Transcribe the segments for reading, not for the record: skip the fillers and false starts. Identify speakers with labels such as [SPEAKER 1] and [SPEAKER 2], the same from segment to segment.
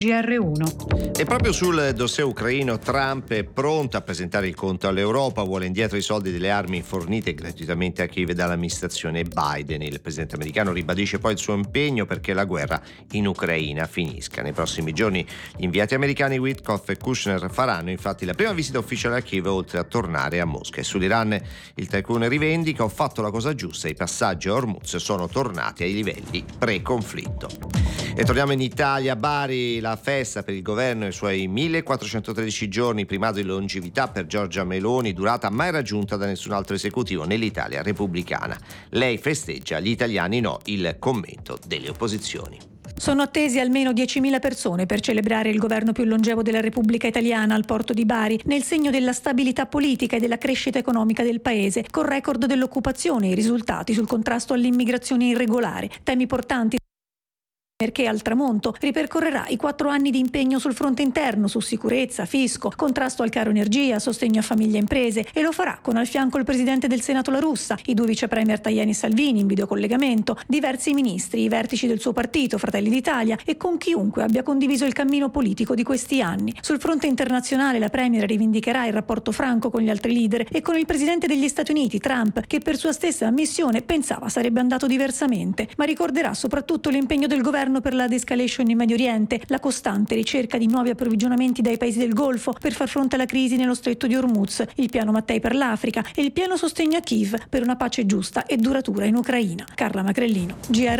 [SPEAKER 1] GR1.
[SPEAKER 2] E proprio sul dossier ucraino, Trump è pronto a presentare il conto all'Europa, vuole indietro i soldi delle armi fornite gratuitamente a Kiev dall'amministrazione Biden. Il presidente americano ribadisce poi il suo impegno perché la guerra in Ucraina finisca. Nei prossimi giorni gli inviati americani Witkoff e Kushner faranno infatti la prima visita ufficiale a Kiev, oltre a tornare a Mosca. E sull'Iran il tycoon rivendica: ho fatto la cosa giusta, i passaggi a Hormuz sono tornati ai livelli pre-conflitto. E torniamo in Italia, Bari, la festa per il governo e i suoi 1413 giorni, primato di longevità per Giorgia Meloni, durata mai raggiunta da nessun altro esecutivo nell'Italia repubblicana. Lei festeggia, gli italiani no, il commento delle opposizioni.
[SPEAKER 1] Sono attesi almeno 10.000 persone per celebrare il governo più longevo della Repubblica Italiana al porto di Bari, nel segno della stabilità politica e della crescita economica del paese, col record dell'occupazione e i risultati sul contrasto all'immigrazione irregolare, temi portanti perché al tramonto ripercorrerà i 4 anni di impegno sul fronte interno, su sicurezza, fisco, contrasto al caro energia, sostegno a famiglie e imprese, e lo farà con al fianco il presidente del Senato La Russa, i 2 vice premier Tajani e Salvini in videocollegamento, diversi ministri, i vertici del suo partito, Fratelli d'Italia, e con chiunque abbia condiviso il cammino politico di questi anni. Sul fronte internazionale la premier rivendicherà il rapporto franco con gli altri leader e con il presidente degli Stati Uniti, Trump, che per sua stessa ammissione pensava sarebbe andato diversamente, ma ricorderà soprattutto l'impegno del governo per la de-escalation in Medio Oriente, la costante ricerca di nuovi approvvigionamenti dai paesi del Golfo per far fronte alla crisi nello stretto di Hormuz, il piano Mattei per l'Africa e il pieno sostegno a Kiev per una pace giusta e duratura in Ucraina. Carla Macrellino,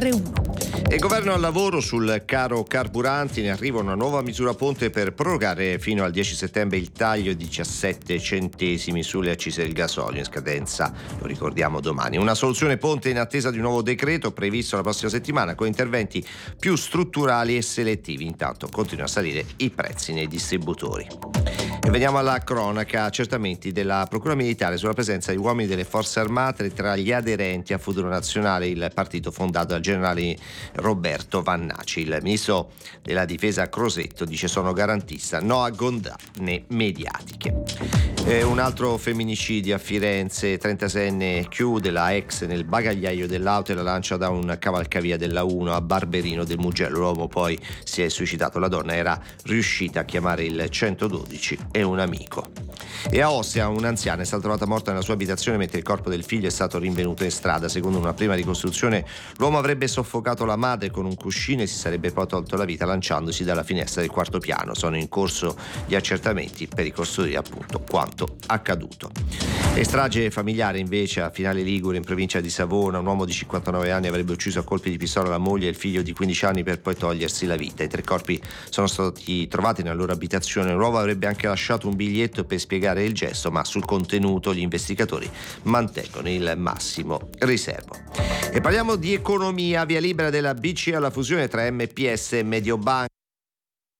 [SPEAKER 1] GR1.
[SPEAKER 2] E governo al lavoro sul caro carburanti, ne arriva una nuova misura ponte per prorogare fino al 10 settembre il taglio di 17 centesimi sulle accise del gasolio, in scadenza, lo ricordiamo, domani. Una soluzione ponte in attesa di un nuovo decreto previsto la prossima settimana con interventi più strutturali e selettivi. Intanto continuano a salire i prezzi nei distributori. E veniamo alla cronaca. Accertamenti della Procura Militare sulla presenza di uomini delle Forze Armate tra gli aderenti a Futuro Nazionale, il partito fondato dal generale Roberto Vannaci. Il ministro della Difesa Crosetto dice: sono garantista, no a gondane mediatiche. Un altro femminicidio a Firenze, 36enne chiude la ex nel bagagliaio dell'auto e la lancia da un cavalcavia della 1 a Barberino del Mugello. L'uomo poi si è suicidato, la donna era riuscita a chiamare il 112 e un amico. E a Ostia un'anziana è stata trovata morta nella sua abitazione mentre il corpo del figlio è stato rinvenuto in strada. Secondo una prima ricostruzione l'uomo avrebbe soffocato la madre con un cuscino e si sarebbe poi tolto la vita lanciandosi dalla finestra del 4º piano. Sono in corso gli accertamenti per ricostruire appunto quanto accaduto. E strage familiare invece a Finale Ligure, in provincia di Savona. Un uomo di 59 anni avrebbe ucciso a colpi di pistola la moglie e il figlio di 15 anni per poi togliersi la vita. I 3 corpi sono stati trovati nella loro abitazione. L'uomo avrebbe anche lasciato un biglietto per spiegare il gesto, ma sul contenuto gli investigatori mantengono il massimo riservo. E parliamo di economia. Via libera della BCE alla fusione tra MPS e Mediobanca.